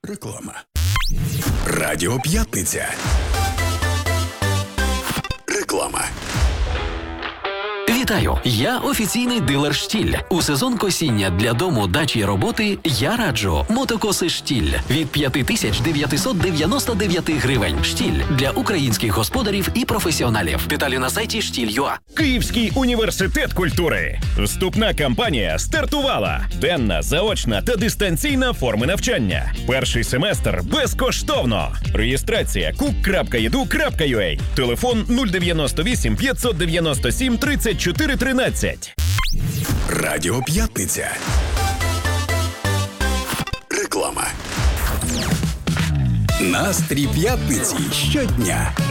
Реклама. Радіо П'ятниця. Реклама. Вітаю! Я офіційний дилер «Штіль». У сезон косіння для дому, дачі й роботи я раджу мотокоси «Штіль» від 5999 гривень. «Штіль» для українських господарів і професіоналів. Деталі на сайті «Штіль.ua». Київський університет культури. Вступна кампанія стартувала. Денна, заочна та дистанційна форми навчання. Перший семестр безкоштовно. Реєстрація cook.edu.ua. Телефон 098 597 34 13. Радіо П'ятниця. Реклама. Настрій п'ятниці щодня.